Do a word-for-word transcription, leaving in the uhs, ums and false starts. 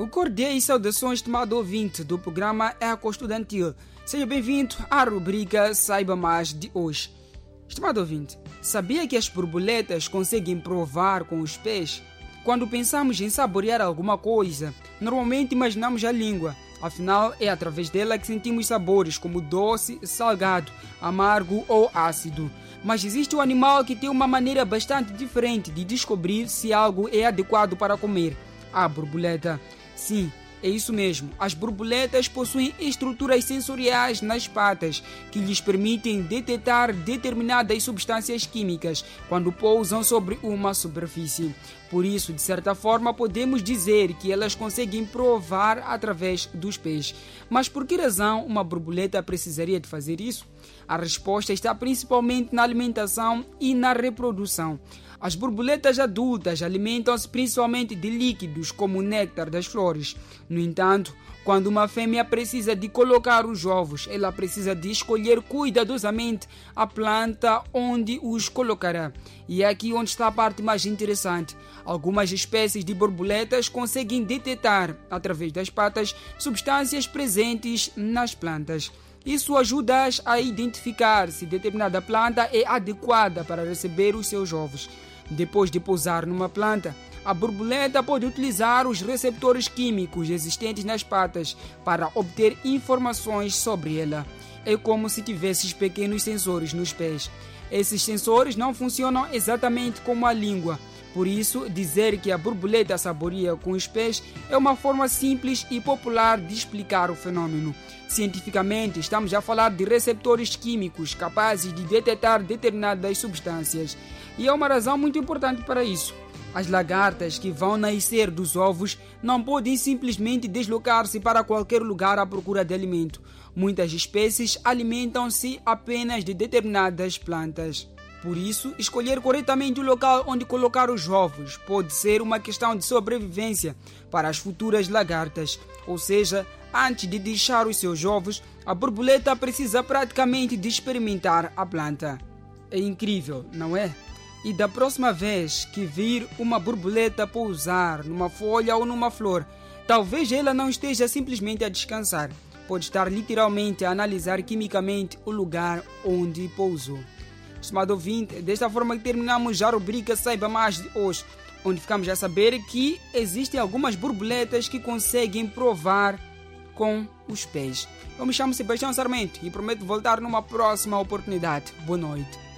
O cordiais e saudações, estimado ouvinte do programa Eco Estudantil. Seja bem-vindo à rubrica Saiba Mais de hoje. Estimado ouvinte, sabia que as borboletas conseguem provar com os pés? Quando pensamos em saborear alguma coisa, normalmente imaginamos a língua. Afinal, é através dela que sentimos sabores como doce, salgado, amargo ou ácido. Mas existe um animal que tem uma maneira bastante diferente de descobrir se algo é adequado para comer: a borboleta. Sim, é isso mesmo. As borboletas possuem estruturas sensoriais nas patas que lhes permitem detectar determinadas substâncias químicas quando pousam sobre uma superfície. Por isso, de certa forma, podemos dizer que elas conseguem provar através dos pés. Mas por que razão uma borboleta precisaria de fazer isso? A resposta está principalmente na alimentação e na reprodução. As borboletas adultas alimentam-se principalmente de líquidos como o néctar das flores. No entanto, quando uma fêmea precisa de colocar os ovos, ela precisa de escolher cuidadosamente a planta onde os colocará. E é aqui onde está a parte mais interessante. Algumas espécies de borboletas conseguem detectar, através das patas, substâncias presentes nas plantas. Isso ajuda-as a identificar se determinada planta é adequada para receber os seus ovos. Depois de pousar numa planta, a borboleta pode utilizar os receptores químicos existentes nas patas para obter informações sobre ela. É como se tivesse pequenos sensores nos pés. Esses sensores não funcionam exatamente como a língua. Por isso, dizer que a borboleta saboreia com os pés é uma forma simples e popular de explicar o fenômeno. Cientificamente, estamos a falar de receptores químicos capazes de detectar determinadas substâncias. E é uma razão muito importante para isso. As lagartas que vão nascer dos ovos não podem simplesmente deslocar-se para qualquer lugar à procura de alimento. Muitas espécies alimentam-se apenas de determinadas plantas. Por isso, escolher corretamente o local onde colocar os ovos pode ser uma questão de sobrevivência para as futuras lagartas. Ou seja, antes de deixar os seus ovos, a borboleta precisa praticamente de experimentar a planta. É incrível, não é? E da próxima vez que vir uma borboleta pousar numa folha ou numa flor, talvez ela não esteja simplesmente a descansar. Pode estar literalmente a analisar quimicamente o lugar onde pousou. Estimado ouvinte, desta forma que terminamos a rubrica Saiba Mais de hoje, onde ficamos a saber que existem algumas borboletas que conseguem provar com os pés. Eu me chamo Sebastião Sarmento e prometo voltar numa próxima oportunidade. Boa noite.